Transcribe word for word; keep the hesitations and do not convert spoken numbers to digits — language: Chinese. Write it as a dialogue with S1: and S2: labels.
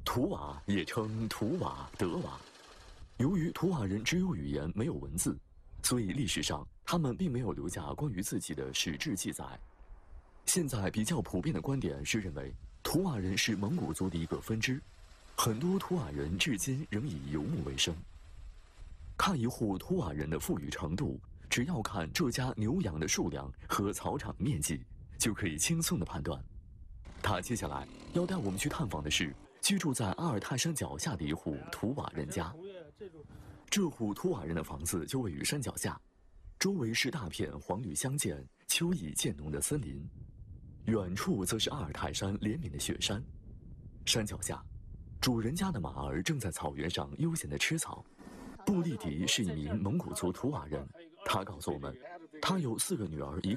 S1: 图瓦也称图瓦、德瓦。由于图瓦人只有语言没有文字，所以历史上他们并没有留下关于自己的史志记载。现在比较普遍的观点是认为，图瓦人是蒙古族的一个分支，很多图瓦人至今仍以游牧为生。看一户图瓦人的富裕程度，只要看这家牛羊的数量和草场面积，就可以轻松地判断。他接下来要带我们去探访的是居住在阿尔泰山脚下的一户图瓦人家。这户图瓦人的房子就位于山脚下，周围是大片黄绿相间、秋意渐浓的森林，远处则是阿尔泰山连绵的雪山。山脚下，主人家的马儿正在草原上悠闲地吃草。布利迪是一名蒙古族图瓦人，他告诉我们，他有四个女儿，一个